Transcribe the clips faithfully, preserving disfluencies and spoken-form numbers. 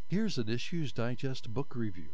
Here's an Issues Digest book review.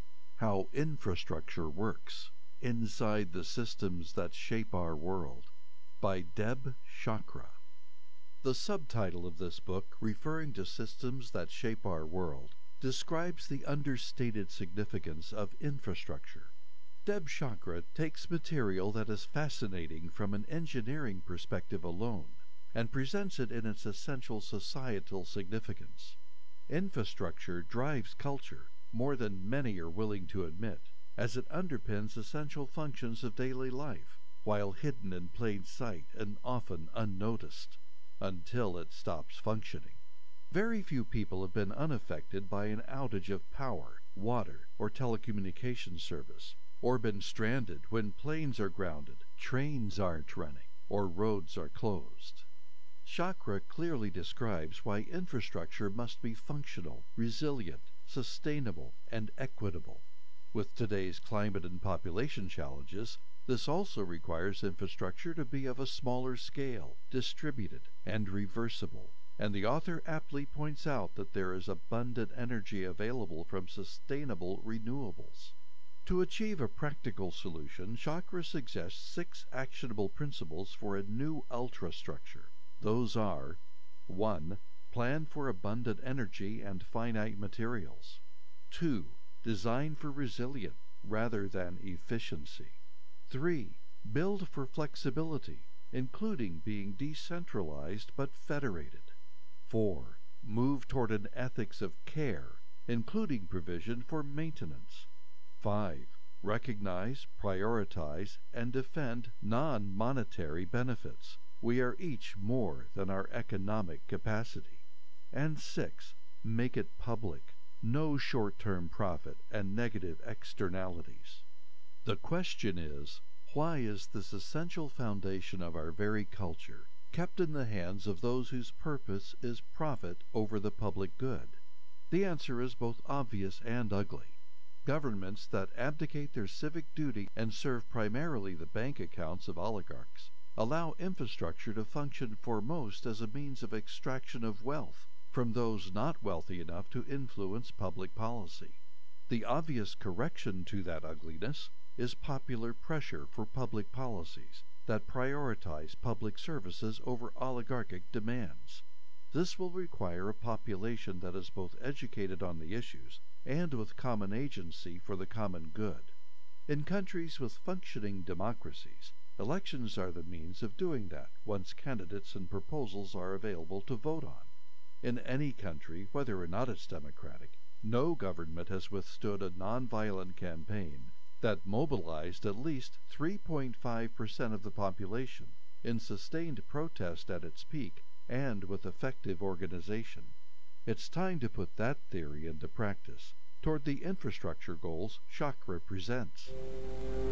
How Infrastructure Works Inside the Systems That Shape Our World by Deb Chakra. The subtitle of this book, referring to systems that shape our world, describes the understated significance of infrastructure. Deb Chakra takes material that is fascinating from an engineering perspective alone and presents it in its essential societal significance. Infrastructure drives culture more than many are willing to admit, as it underpins essential functions of daily life, while hidden in plain sight and often unnoticed, until it stops functioning. Very few people have been unaffected by an outage of power, water, or telecommunications service, or been stranded when planes are grounded, trains aren't running, or roads are closed. Chakra clearly describes why infrastructure must be functional, resilient, sustainable, and equitable. With today's climate and population challenges, this also requires infrastructure to be of a smaller scale, distributed, and reversible, and the author aptly points out that there is abundant energy available from sustainable renewables. To achieve a practical solution, Chakra suggests six actionable principles for a new ultrastructure. Those are: one. Plan for abundant energy and finite materials. two. Design for resilience rather than efficiency. three. Build for flexibility, including being decentralized but federated. four. Move toward an ethics of care, including provision for maintenance. five. Recognize, prioritize, and defend non-monetary benefits. We are each more than our economic capacity. And six. Make it public. No short-term profit and negative externalities. The question is, why is this essential foundation of our very culture kept in the hands of those whose purpose is profit over the public good? The answer is both obvious and ugly. Governments that abdicate their civic duty and serve primarily the bank accounts of oligarchs allow infrastructure to function foremost as a means of extraction of wealth from those not wealthy enough to influence public policy. The obvious correction to that ugliness is popular pressure for public policies that prioritize public services over oligarchic demands. This will require a population that is both educated on the issues and with common agency for the common good. In countries with functioning democracies, elections are the means of doing that once candidates and proposals are available to vote on. In any country, whether or not it's democratic, no government has withstood a nonviolent campaign that mobilized at least three point five percent of the population in sustained protest at its peak and with effective organization. It's time to put that theory into practice toward the infrastructure goals Chakra presents.